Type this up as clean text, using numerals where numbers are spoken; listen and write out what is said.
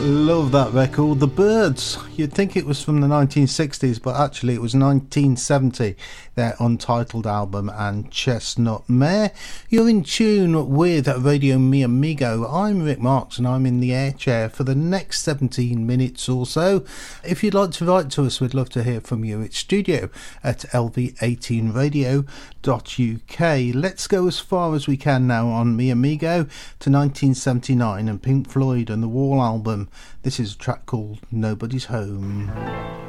Love that record, The Byrds. You'd think it was from the 1960s, but actually it was 1970, their untitled album, and Chestnut Mare. You're in tune with Radio Mi Amigo. I'm Rick Marks and I'm in the air chair for the next 17 minutes or so. If you'd like to write to us, we'd love to hear from you. It's studio at lv18radio.uk. Let's go as far as we can now on Mi Amigo to 1979 and Pink Floyd and the Wall album. This is a track called Nobody's Home.